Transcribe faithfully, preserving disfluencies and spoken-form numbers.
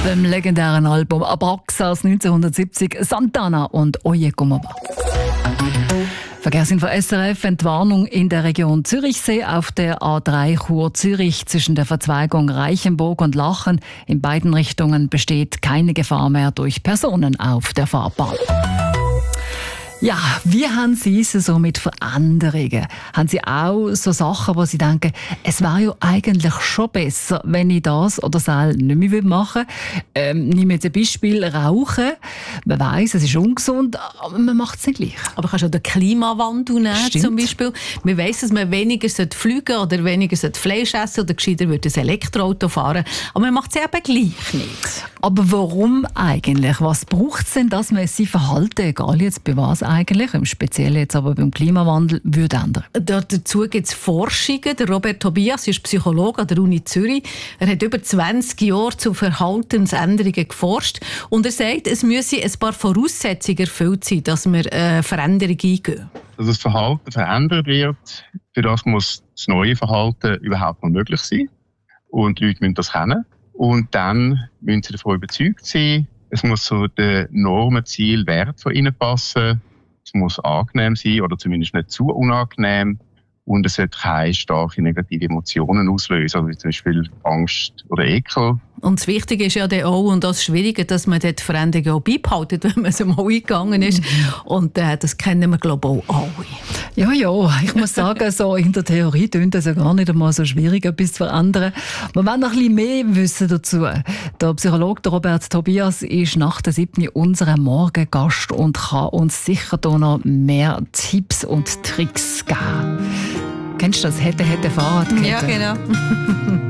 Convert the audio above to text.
Beim legendären Album Abraxas neunzehnhundertsiebzig Santana und Oye Como Va. Verkehrsinfo S R F, Entwarnung in der Region Zürichsee auf der A drei Chur-Zürich zwischen der Verzweigung Reichenburg und Lachen. In beiden Richtungen besteht keine Gefahr mehr durch Personen auf der Fahrbahn. Ja, wie haben Sie es so mit Veränderungen? Haben Sie auch so Sachen, wo Sie denken, es wäre ja eigentlich schon besser, wenn ich das oder das nicht mehr machen würde? Ähm, nehmen wir jetzt ein Beispiel, Rauchen. Man weiss, es ist ungesund, aber man macht es nicht gleich. Aber kannst du auch den Klimawandel nehmen, Stimmt. zum Beispiel. Man weiss, dass man weniger fliegen oder weniger Fleisch essen oder gescheiter würde ein Elektroauto fahren. Aber man macht es eben gleich nicht. Aber warum eigentlich? Was braucht es denn, dass man sein Verhalten, egal jetzt bei was eigentlich, im Speziellen jetzt aber beim Klimawandel, würde ändern? Dazu gibt es Forschungen. Der Robert Tobias ist Psychologe an der Uni Zürich. Er hat über zwanzig Jahre zu Verhaltensänderungen geforscht. Und er sagt, es müsse ein paar Voraussetzungen erfüllt sein, dass wir äh, Veränderungen eingehen. Dass das Verhalten verändert wird, für das muss das neue Verhalten überhaupt noch möglich sein. Und die Leute müssen das kennen. Und dann müssen sie davon überzeugt sein, es muss zu den Normen, Ziel, Wert von ihnen passen. Es muss angenehm sein oder zumindest nicht zu unangenehm. Und es sollte keine starke negative Emotionen auslösen, wie zum Beispiel Angst oder Ekel. Und das Wichtige ist ja dann auch, und das Schwierige, dass man dort Veränderungen auch beibehaltet, wenn man so mal eingegangen ist. Und äh, das kennen wir, glaube ich, auch alle. Ja, ja, ich muss sagen, so in der Theorie klingt es ja gar nicht einmal so schwierig, etwas zu verändern. Wir wollen noch ein bisschen mehr wissen dazu. Der Psychologe Robert Tobias ist nach der siebten unser Morgengast und kann uns sicher da noch mehr Tipps und Tricks geben. Kennst du das? Hätte, hätte, Fahrradkette? Ja, genau.